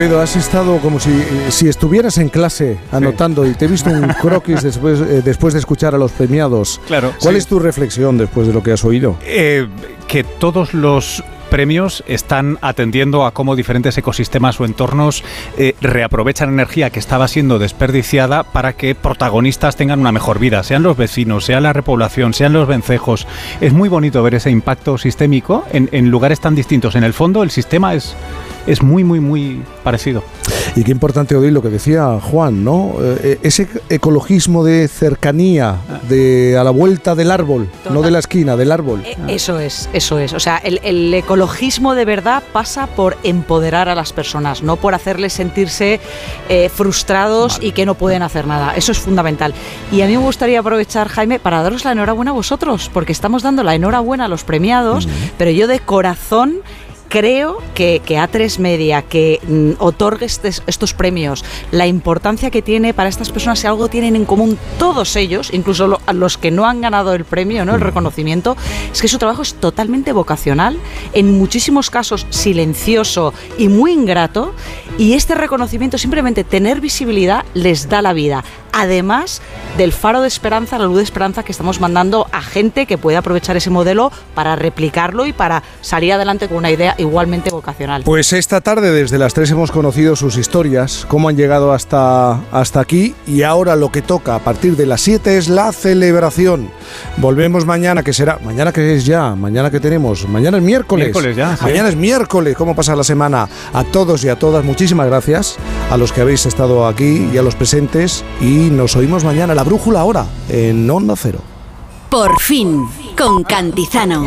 Has estado como si estuvieras en clase anotando, y te he visto un croquis después de escuchar a los premiados. Claro. ¿Cuál es tu reflexión después de lo que has oído? Que todos los premios están atendiendo a cómo diferentes ecosistemas o entornos reaprovechan energía que estaba siendo desperdiciada para que protagonistas tengan una mejor vida, sean los vecinos, sea la repoblación, sean los vencejos. Es muy bonito ver ese impacto sistémico en lugares tan distintos. En el fondo, el sistema es muy, muy, muy parecido. Y qué importante oír lo que decía Juan, ¿no? Ese ecologismo de cercanía, a la vuelta del árbol, total. No de la esquina, del árbol. Eso es. O sea, el ecologismo de verdad pasa por empoderar a las personas, no por hacerles sentirse frustrados y que no pueden hacer nada. Eso es fundamental. Y a mí me gustaría aprovechar, Jaime, para daros la enhorabuena a vosotros, porque estamos dando la enhorabuena a los premiados, pero yo de corazón creo que A3 Media, que otorgue estos premios, la importancia que tiene para estas personas, si algo tienen en común todos ellos, incluso los que no han ganado el premio, ¿no? El reconocimiento, es que su trabajo es totalmente vocacional, en muchísimos casos silencioso y muy ingrato, y este reconocimiento, simplemente tener visibilidad, les da la vida. Además del faro de esperanza, la luz de esperanza que estamos mandando a gente que puede aprovechar ese modelo para replicarlo y para salir adelante con una idea igualmente vocacional. Pues esta tarde desde las 3 hemos conocido sus historias, cómo han llegado hasta aquí, y ahora lo que toca a partir de las 7 es la celebración. Volvemos mañana, que será, mañana que es ya, mañana que tenemos, mañana es miércoles. Miércoles ya, sí. Mañana es miércoles, ¿cómo pasa la semana? A todos y a todas, muchísimas gracias a los que habéis estado aquí y a los presentes, y nos oímos mañana, La Brújula ahora, en Onda Cero. Por fin, con Cantizano.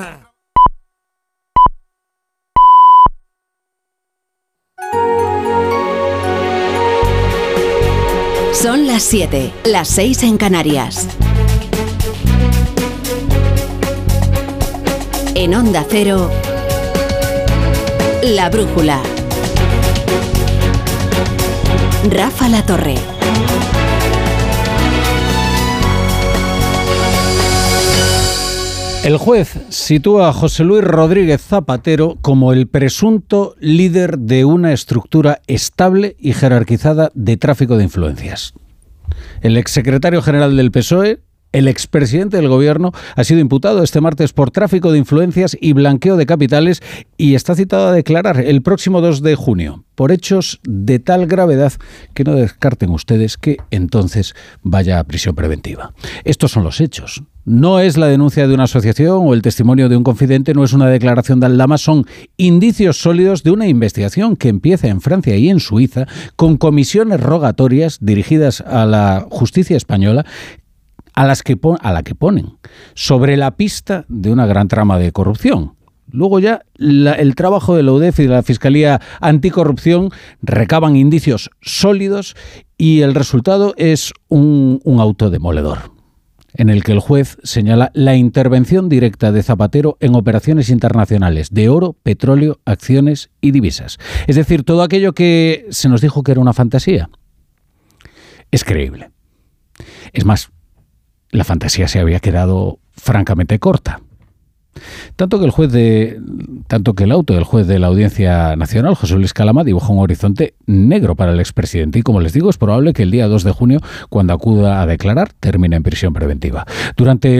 Son las 7, las 6 en Canarias. En Onda Cero, La Brújula. Rafa La Torre. El juez sitúa a José Luis Rodríguez Zapatero como el presunto líder de una estructura estable y jerarquizada de tráfico de influencias. El exsecretario general del PSOE, el expresidente del Gobierno, ha sido imputado este martes por tráfico de influencias y blanqueo de capitales y está citado a declarar el próximo 2 de junio por hechos de tal gravedad que no descarten ustedes que entonces vaya a prisión preventiva. Estos son los hechos. No es la denuncia de una asociación o el testimonio de un confidente, no es una declaración de aldama, son indicios sólidos de una investigación que empieza en Francia y en Suiza con comisiones rogatorias dirigidas a la justicia española a la que ponen sobre la pista de una gran trama de corrupción. Luego ya el trabajo de la UDEF y de la Fiscalía Anticorrupción recaban indicios sólidos y el resultado es un auto demoledor, en el que el juez señala la intervención directa de Zapatero en operaciones internacionales de oro, petróleo, acciones y divisas. Es decir, todo aquello que se nos dijo que era una fantasía es creíble. Es más, la fantasía se había quedado francamente corta. Tanto que el auto del juez de la Audiencia Nacional, José Luis Calama, dibuja un horizonte negro para el expresidente y, como les digo, es probable que el día 2 de junio, cuando acuda a declarar, termine en prisión preventiva. Durante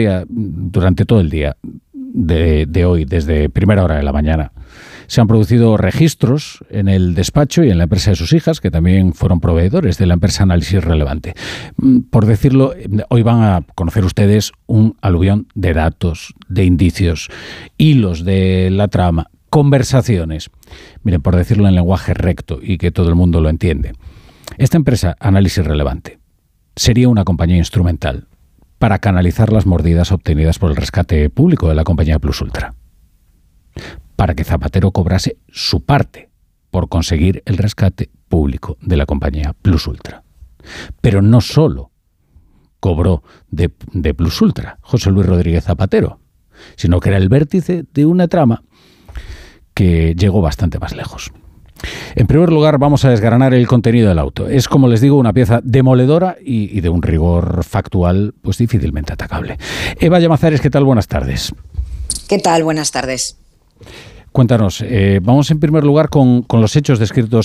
todo el día de hoy, desde primera hora de la mañana, se han producido registros en el despacho y en la empresa de sus hijas, que también fueron proveedores de la empresa Análisis Relevante. Por decirlo, hoy van a conocer ustedes un aluvión de datos, de indicios, hilos de la trama, conversaciones. Miren, por decirlo en lenguaje recto y que todo el mundo lo entiende, esta empresa Análisis Relevante sería una compañía instrumental para canalizar las mordidas obtenidas por el rescate público de la compañía Plus Ultra, para que Zapatero cobrase su parte por conseguir el rescate público de la compañía Plus Ultra. Pero no solo cobró de Plus Ultra José Luis Rodríguez Zapatero, sino que era el vértice de una trama que llegó bastante más lejos. En primer lugar, vamos a desgranar el contenido del auto. Es, como les digo, una pieza demoledora y de un rigor factual pues difícilmente atacable. Eva Llamazares, ¿qué tal? Buenas tardes. ¿Qué tal? Buenas tardes. Cuéntanos, vamos en primer lugar con los hechos descritos